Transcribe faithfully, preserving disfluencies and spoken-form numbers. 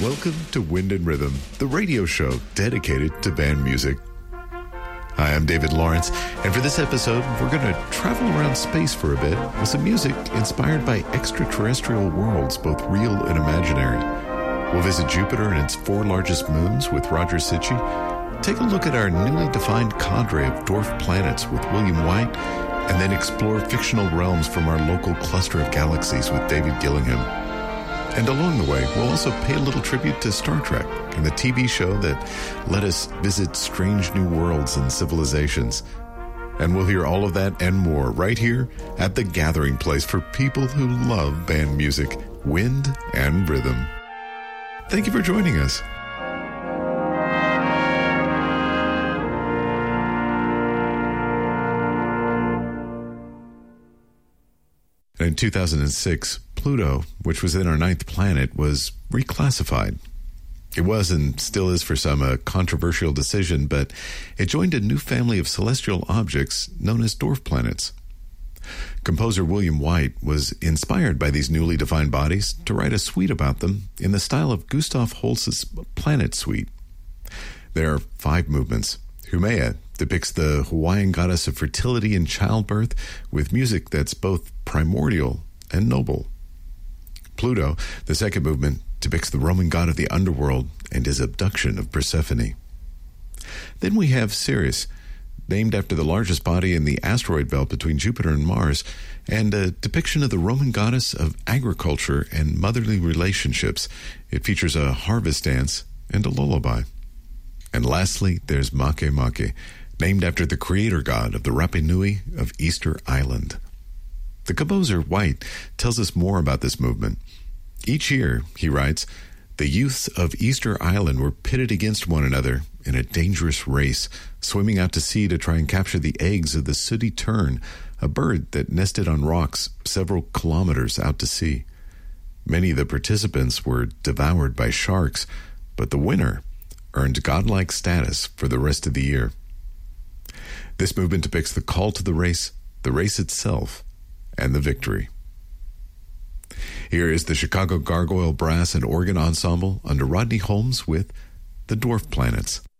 Welcome to Wind and Rhythm, the radio show dedicated to band music. Hi, I'm David Lawrence, and for this episode, we're going to travel around space for a bit with some music inspired by extraterrestrial worlds, both real and imaginary. We'll visit Jupiter and its four largest moons with Roger Sitchy, take a look at our newly defined cadre of dwarf planets with William White, and then explore fictional realms from our local cluster of galaxies with David Gillingham. And along the way, we'll also pay a little tribute to Star Trek and the T V show that let us visit strange new worlds and civilizations. And we'll hear all of that and more right here at the gathering place for people who love band music, Wind and Rhythm. Thank you for joining us. In two thousand six, Pluto, which was then our ninth planet, was reclassified. It was and still is for some a controversial decision, but it joined a new family of celestial objects known as dwarf planets. Composer William White was inspired by these newly defined bodies to write a suite about them in the style of Gustav Holst's Planet Suite. There are five movements. Haumea depicts the Hawaiian goddess of fertility and childbirth with music that's both primordial and noble. Pluto, the second movement, depicts the Roman god of the underworld and his abduction of Persephone. Then we have Ceres, named after the largest body in the asteroid belt between Jupiter and Mars, and a depiction of the Roman goddess of agriculture and motherly relationships. It features a harvest dance and a lullaby. And lastly, there's Makemake, named after the creator god of the Rapa Nui of Easter Island. The composer, White, tells us more about this movement. Each year, he writes, the youths of Easter Island were pitted against one another in a dangerous race, swimming out to sea to try and capture the eggs of the sooty tern, a bird that nested on rocks several kilometers out to sea. Many of the participants were devoured by sharks, but the winner earned godlike status for the rest of the year. This movement depicts the call to the race, the race itself, and the victory. Here is the Chicago Gargoyle Brass and Organ Ensemble under Rodney Holmes with The Dwarf Planets.